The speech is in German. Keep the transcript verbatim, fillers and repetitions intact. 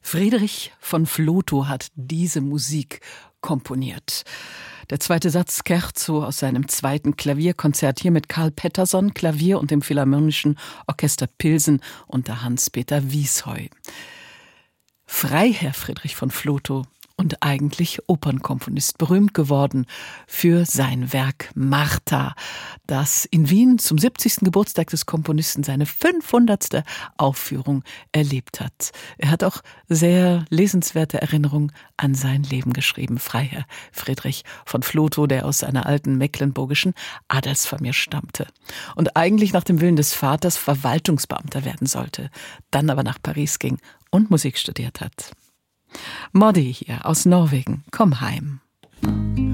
Friedrich von Flotow hat diese Musik komponiert. Der zweite Satz Scherzo aus seinem zweiten Klavierkonzert hier mit Karl Pettersson, Klavier und dem Philharmonischen Orchester Pilsen unter Hans-Peter Wiesheu. Freiherr Friedrich von Flotow und eigentlich Opernkomponist, berühmt geworden für sein Werk Martha, das in Wien zum siebzigsten Geburtstag des Komponisten seine fünfhundertste Aufführung erlebt hat. Er hat auch sehr lesenswerte Erinnerungen an sein Leben geschrieben. Freiherr Friedrich von Flotow, der aus einer alten mecklenburgischen Adelsfamilie stammte und eigentlich nach dem Willen des Vaters Verwaltungsbeamter werden sollte, dann aber nach Paris ging und Musik studiert hat. Moddi hier aus Norwegen, komm heim.